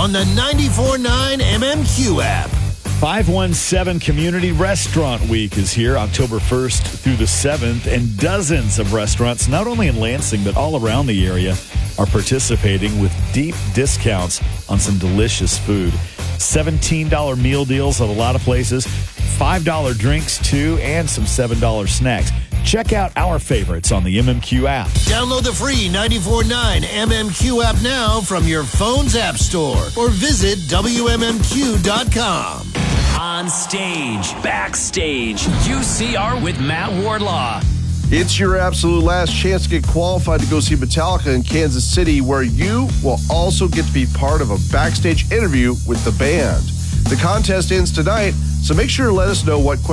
on the 94.9 MMQ app. 517 Community Restaurant Week is here October 1st through the 7th, and dozens of restaurants, not only in Lansing, but all around the area, are participating with deep discounts on some delicious food. $17 meal deals at a lot of places, $5 drinks too, and some $7 snacks. Check out our favorites on the MMQ app. Download the free 94.9 MMQ app now from your phone's app store or visit WMMQ.com. On stage, backstage, UCR with Matt Wardlaw. It's your absolute last chance to get qualified to go see Metallica in Kansas City, where you will also get to be part of a backstage interview with the band. The contest ends tonight, so make sure to let us know what questions